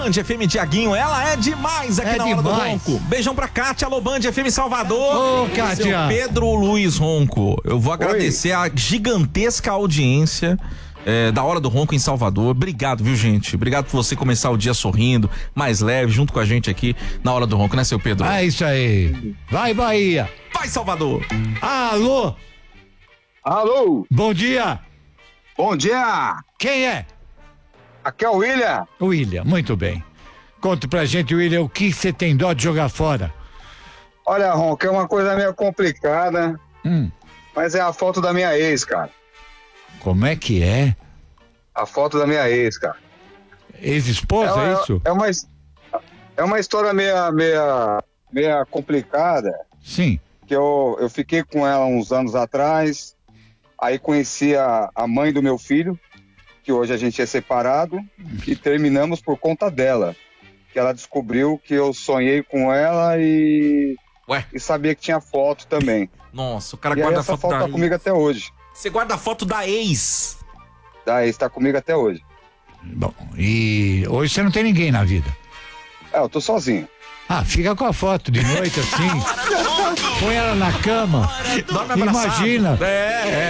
Band FM Tiaguinho, ela é demais aqui na Hora do Ronco. Beijão pra Kátia, alô Band FM Salvador. Ô, Kátia. Seu Pedro Luiz Ronco, eu vou agradecer a gigantesca audiência da Hora do Ronco em Salvador. Obrigado, viu, gente? Obrigado por você começar o dia sorrindo, mais leve, junto com a gente aqui na Hora do Ronco, né, seu Pedro? É isso aí. Vai, Bahia. Vai, Salvador. Alô. Alô. Bom dia. Bom dia. Quem é? Aqui é o William. William, muito bem. Conta pra gente, William, o que você tem dó de jogar fora? Olha, Ronco, é uma coisa meio complicada, mas é a foto da minha ex, cara. Como é que é? A foto da minha ex, cara. Ex-esposa, é isso? É uma história meia complicada. Sim. Que eu fiquei com ela uns anos atrás, aí conheci a mãe do meu filho, que hoje a gente é separado, e terminamos por conta dela. Que ela descobriu que eu sonhei com ela e sabia que tinha foto também. Nossa, o cara e guarda essa a foto foto tá comigo até hoje. Você guarda a foto da ex? Da ex, tá comigo até hoje. Bom, e hoje você não tem ninguém na vida? Eu tô sozinho. Ah, fica com a foto de noite assim. Põe ela na cama. Dorme abraçado. Imagina. É.